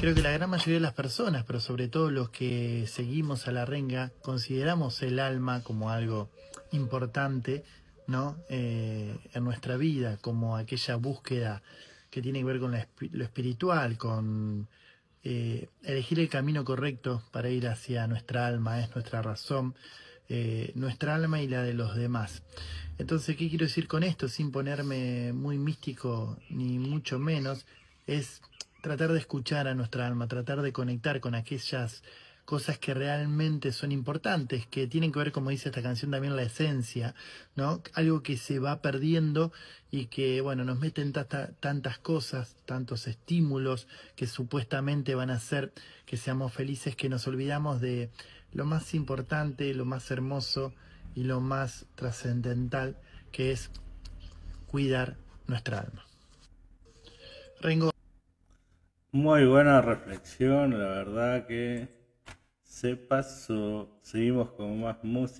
Creo que la gran mayoría de las personas, pero sobre todo los que seguimos a la renga, consideramos el alma como algo importante, ¿no? En nuestra vida, como aquella búsqueda que tiene que ver con lo espiritual, con elegir el camino correcto para ir hacia nuestra alma, es nuestra razón, nuestra alma y la de los demás. Entonces, ¿qué quiero decir con esto? Sin ponerme muy místico, ni mucho menos, es tratar de escuchar a nuestra alma, tratar de conectar con aquellas cosas que realmente son importantes, que tienen que ver, como dice esta canción, también la esencia, ¿no? Algo que se va perdiendo y que, bueno, nos meten tantas cosas, tantos estímulos que supuestamente van a hacer que seamos felices, que nos olvidamos de lo más importante, lo más hermoso y lo más trascendental, que es cuidar nuestra alma. Rengo. Muy buena reflexión, la verdad que se pasó. Seguimos con más música.